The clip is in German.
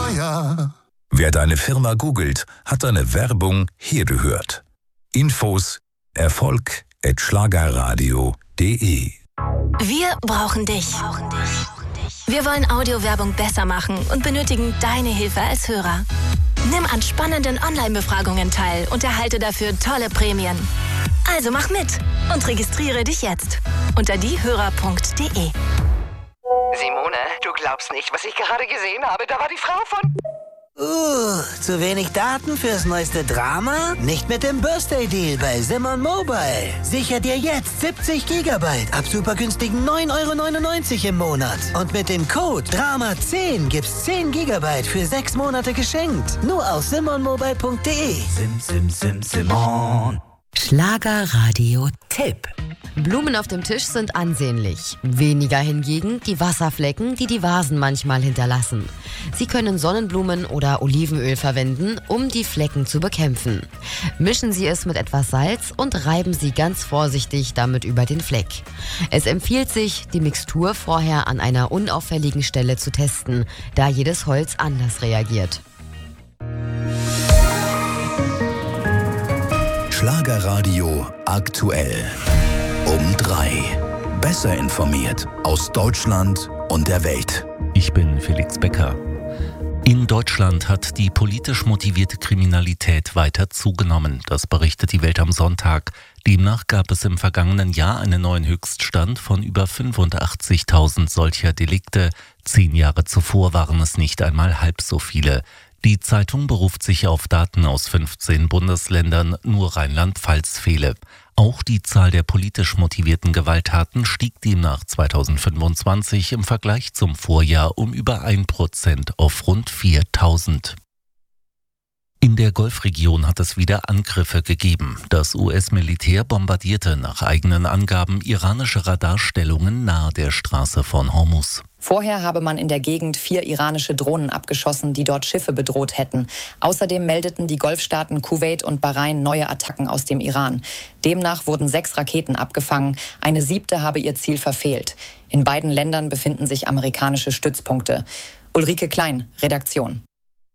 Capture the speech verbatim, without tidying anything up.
ja, ja. Wer deine Firma googelt, hat deine Werbung hier gehört. Infos erfolg at schlagerradio punkt de. Wir brauchen dich. Wir wollen Audiowerbung besser machen und benötigen deine Hilfe als Hörer. Nimm an spannenden Online-Befragungen teil und erhalte dafür tolle Prämien. Also mach mit und registriere dich jetzt unter diehörer punkt de. Simone, du glaubst nicht, was ich gerade gesehen habe. Da war die Frau von... Uh, zu wenig Daten fürs neueste Drama? Nicht mit dem Birthday-Deal bei Simon Mobile. Sicher dir jetzt siebzig Gigabyte ab super günstigen neun Euro neunundneunzig im Monat. Und mit dem Code Drama zehn gibt's zehn Gigabyte für sechs Monate geschenkt. Nur auf simon mobile punkt de. Sim, sim, sim, Simon. Schlagerradio-Tipp. Blumen auf dem Tisch sind ansehnlich. Weniger hingegen die Wasserflecken, die die Vasen manchmal hinterlassen. Sie können Sonnenblumen oder Olivenöl verwenden, um die Flecken zu bekämpfen. Mischen Sie es mit etwas Salz und reiben Sie ganz vorsichtig damit über den Fleck. Es empfiehlt sich, die Mixtur vorher an einer unauffälligen Stelle zu testen, da jedes Holz anders reagiert. Schlagerradio aktuell. Um drei. Besser informiert aus Deutschland und der Welt. Ich bin Felix Becker. In Deutschland hat die politisch motivierte Kriminalität weiter zugenommen. Das berichtet die Welt am Sonntag. Demnach gab es im vergangenen Jahr einen neuen Höchststand von über fünfundachtzigtausend solcher Delikte. Zehn Jahre zuvor waren es nicht einmal halb so viele. Die Zeitung beruft sich auf Daten aus fünfzehn Bundesländern, nur Rheinland-Pfalz fehle. Auch die Zahl der politisch motivierten Gewalttaten stieg demnach zweitausendfünfundzwanzig im Vergleich zum Vorjahr um über ein Prozent auf rund viertausend. In der Golfregion hat es wieder Angriffe gegeben. Das U S-Militär bombardierte nach eigenen Angaben iranische Radarstellungen nahe der Straße von Hormuz. Vorher habe man in der Gegend vier iranische Drohnen abgeschossen, die dort Schiffe bedroht hätten. Außerdem meldeten die Golfstaaten Kuwait und Bahrain neue Attacken aus dem Iran. Demnach wurden sechs Raketen abgefangen. Eine siebte habe ihr Ziel verfehlt. In beiden Ländern befinden sich amerikanische Stützpunkte. Ulrike Klein, Redaktion.